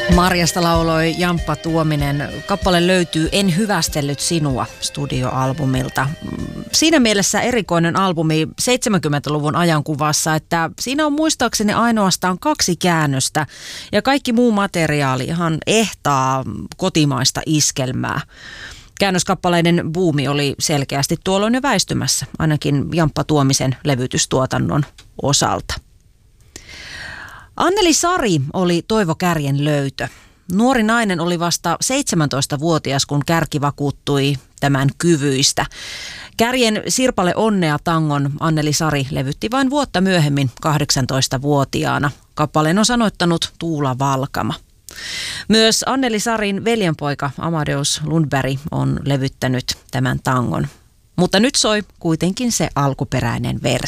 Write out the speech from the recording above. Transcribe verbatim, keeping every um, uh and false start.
Marjasta lauloi Jamppa Tuominen. Kappale löytyy En hyvästellyt sinua studioalbumilta. Siinä mielessä erikoinen albumi seitsemänkymmentäluvun ajankuvassa, että siinä on muistaakseni ainoastaan kaksi käännöstä ja kaikki muu materiaali ihan ehtaa kotimaista iskelmää. Käännöskappaleiden buumi oli selkeästi tuolloin jo väistymässä, ainakin Jamppa Tuomisen levytystuotannon osalta. Anneli Sari oli Toivo Kärjen löytö. Nuori nainen oli vasta seitsemäntoistavuotias, kun Kärki vakuuttui tämän kyvyistä. Kärjen Sirpale onnea tangon Anneli Sari levytti vain vuotta myöhemmin kahdeksantoistavuotiaana. Kappaleen on sanoittanut Tuula Valkama. Myös Anneli Sarin veljenpoika Amadeus Lundberg on levyttänyt tämän tangon. Mutta nyt soi kuitenkin se alkuperäinen versio.